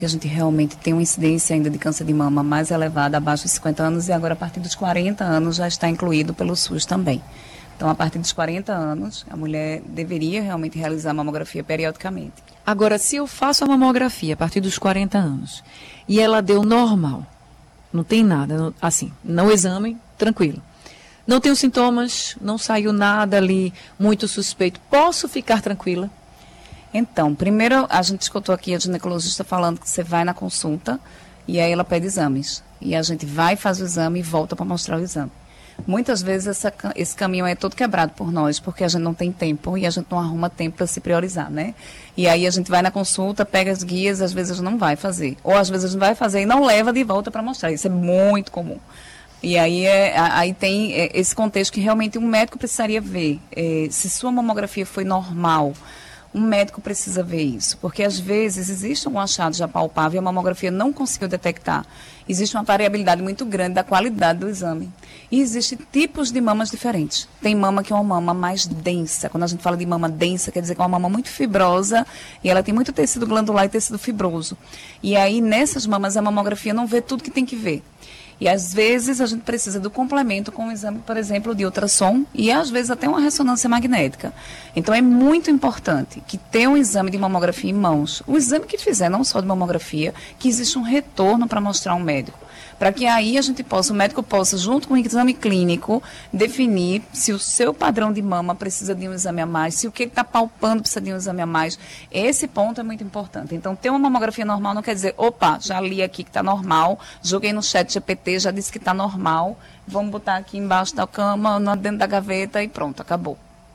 A gente realmente tem uma incidência ainda de câncer de mama mais elevada abaixo dos 50 anos e agora a partir dos 40 anos já está incluído pelo SUS também. Então, a partir dos 40 anos, a mulher deveria realmente realizar a mamografia periodicamente. Agora, se eu faço a mamografia a partir dos 40 anos e ela deu normal, não tem nada, assim, no exame, tranquilo. Não tenho sintomas, não saiu nada ali muito suspeito. Posso ficar tranquila? Então, primeiro, a gente escutou aqui a ginecologista falando que você vai na consulta e aí ela pede exames. E a gente vai, faz o exame e volta para mostrar o exame. Muitas vezes esse caminho é todo quebrado por nós, porque a gente não tem tempo e a gente não arruma tempo para se priorizar, né? E aí a gente vai na consulta, pega as guias, às vezes não vai fazer. Ou às vezes não vai fazer e não leva de volta para mostrar. Isso é muito comum. E aí tem esse contexto que realmente um médico precisaria ver. Se sua mamografia foi normal, um médico precisa ver isso, porque às vezes existe um achado já palpável e a mamografia não conseguiu detectar. Existe uma variabilidade muito grande da qualidade do exame. E existem tipos de mamas diferentes. Tem mama que é uma mama mais densa. Quando a gente fala de mama densa, quer dizer que é uma mama muito fibrosa e ela tem muito tecido glandular e tecido fibroso. E aí, nessas mamas, a mamografia não vê tudo que tem que ver. E às vezes a gente precisa do complemento com um exame, por exemplo, de ultrassom e às vezes até uma ressonância magnética. Então é muito importante que tenha um exame de mamografia em mãos. O exame que fizer, não só de mamografia, que existe um retorno para mostrar ao médico. Para que aí o médico possa, junto com o exame clínico, definir se o seu padrão de mama precisa de um exame a mais, se o que está palpando precisa de um exame a mais. Esse ponto é muito importante. Então, ter uma mamografia normal não quer dizer, opa, já li aqui que está normal, joguei no chat GPT, já disse que está normal, vamos botar aqui embaixo da cama, dentro da gaveta e pronto, acabou.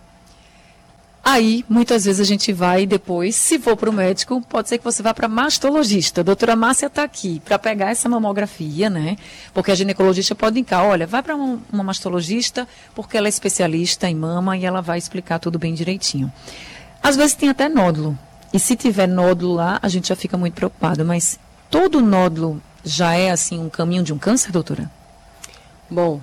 Aí, muitas vezes a gente vai depois, se for para o médico, pode ser que você vá para mastologista. A doutora Márcia está aqui para pegar essa mamografia, né? Porque a ginecologista pode indicar, olha, vai para uma mastologista, porque ela é especialista em mama e ela vai explicar tudo bem direitinho. Às vezes tem até nódulo. E se tiver nódulo lá, a gente já fica muito preocupado. Mas todo nódulo já é, assim, um caminho de um câncer, doutora? Bom,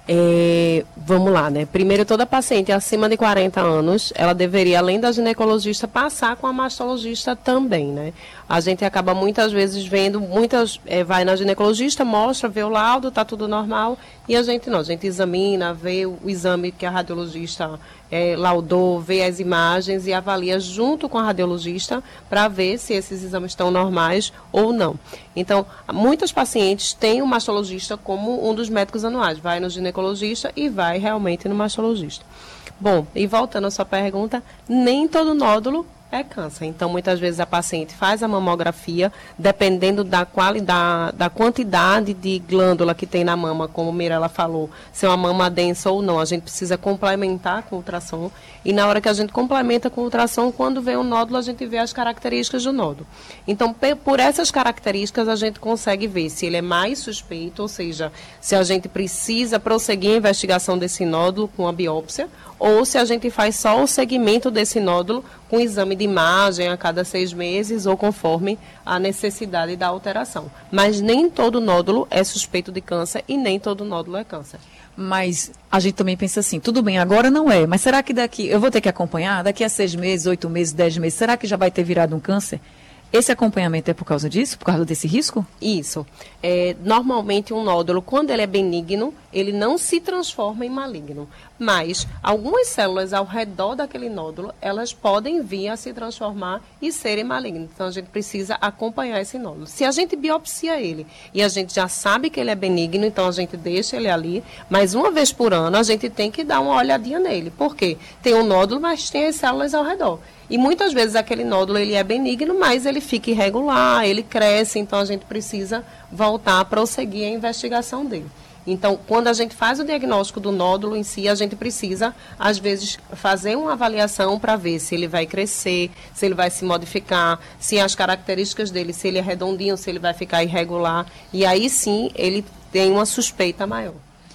vamos lá, né? Primeiro, toda paciente acima de 40 anos, ela deveria, além da ginecologista, passar com a mastologista também, né? A gente acaba muitas vezes vendo, vai na ginecologista, mostra, vê o laudo, tá tudo normal, e a gente não, a gente examina, vê o exame que a radiologista laudou, vê as imagens e avalia junto com a radiologista para ver se esses exames estão normais ou não. Então, muitas pacientes têm o mastologista como um dos médicos anuais, vai no ginecologista e vai realmente no mastologista. Bom, e voltando à sua pergunta, nem todo nódulo é câncer. Então, muitas vezes a paciente faz a mamografia, dependendo da qualidade, da quantidade de glândula que tem na mama, como a Mirela falou, se é uma mama densa ou não, a gente precisa complementar com ultrassom. E na hora que a gente complementa com ultrassom, quando vem o nódulo, a gente vê as características do nódulo. Então, por essas características, a gente consegue ver se ele é mais suspeito, ou seja, se a gente precisa prosseguir a investigação desse nódulo com a biópsia, ou se a gente faz só o segmento desse nódulo com exame de imagem a cada 6 meses ou conforme a necessidade da alteração. Mas nem todo nódulo é suspeito de câncer e nem todo nódulo é câncer. Mas a gente também pensa assim, tudo bem, agora não é, mas será que eu vou ter que acompanhar? Daqui a 6 meses, 8 meses, 10 meses, será que já vai ter virado um câncer? Esse acompanhamento é por causa disso? Por causa desse risco? Isso. Normalmente um nódulo, quando ele é benigno, ele não se transforma em maligno. Mas algumas células ao redor daquele nódulo, elas podem vir a se transformar e serem malignas. Então a gente precisa acompanhar esse nódulo. Se a gente biopsia ele e a gente já sabe que ele é benigno, então a gente deixa ele ali. Mas uma vez por ano a gente tem que dar uma olhadinha nele. Por quê? Tem um nódulo, mas tem as células ao redor. E muitas vezes aquele nódulo ele é benigno, mas ele fica irregular, ele cresce, então a gente precisa voltar a prosseguir a investigação dele. Então, quando a gente faz o diagnóstico do nódulo em si, a gente precisa, às vezes, fazer uma avaliação para ver se ele vai crescer, se ele vai se modificar, se as características dele, se ele é redondinho, se ele vai ficar irregular. E aí sim, ele tem uma suspeita maior.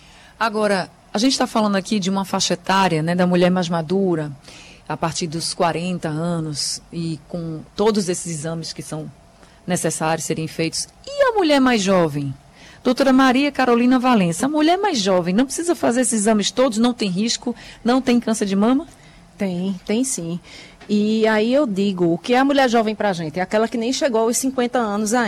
Agora, a gente está falando aqui de uma faixa etária, né, da mulher mais madura, a partir dos 40 anos, e com todos esses exames que são necessários serem feitos. E a mulher mais jovem? Doutora Maria Carolina Valença, a mulher mais jovem não precisa fazer esses exames todos, não tem risco, não tem câncer de mama? Tem sim. E aí eu digo, o que é a mulher jovem pra gente? É aquela que nem chegou aos 50 anos ainda.